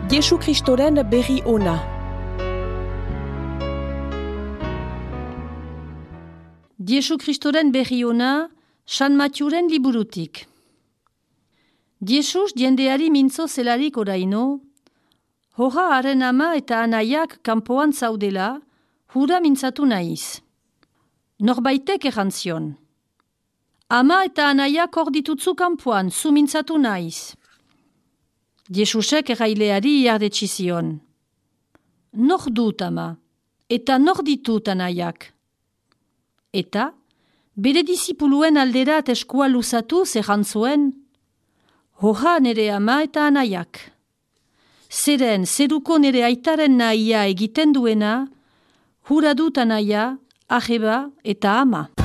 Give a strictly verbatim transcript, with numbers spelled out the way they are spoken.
Jesu Kristoren berri ona. Jesu Kristoren berri ona, San Matiuren liburutik. Jesus jendeari mintzo zelarik oraino, horra haren ama eta anaiak kanpoan zaudela, hura mintzatu naiz. Norbaitek errantzion. Ama eta anaiak hor ditutzu kanpoan, zu mintzatu naiz. Jesusek erraileari iardetxizion. Nor dut ama, eta nor ditut anaiak. Eta, bere disipuluen alderat eskua luzatu zerrantzuen, horra nere ama eta anaiak. Zeren, zeruko nere aitaren nahia egiten duena, hura dut anaia, arreba eta ama.